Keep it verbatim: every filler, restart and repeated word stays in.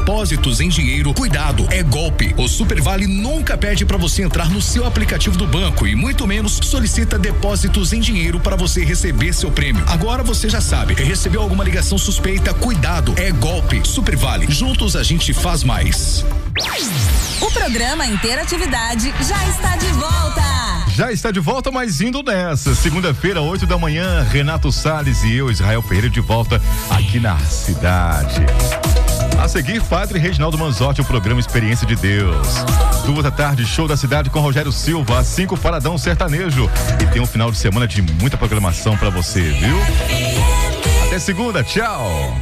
depósitos em dinheiro. Cuidado, é golpe. O Super Vale nunca pede para você entrar no seu aplicativo do banco e muito menos solicita depósitos em dinheiro para você receber seu prêmio. Agora você já sabe, recebeu alguma ligação suspeita? Cuidado, é golpe. Super Vale, juntos a gente faz mais. O programa Interatividade já está de volta. Já está de volta, mas indo nessa. Segunda-feira, oito da manhã, Renato Salles e eu, Israel Ferreira, de volta aqui na cidade. A seguir, Padre Reginaldo Manzotti, o programa Experiência de Deus. Duas da tarde, show da cidade com Rogério Silva, às cinco, Paradão Sertanejo. E tem um final de semana de muita programação pra você, viu? Até segunda, tchau.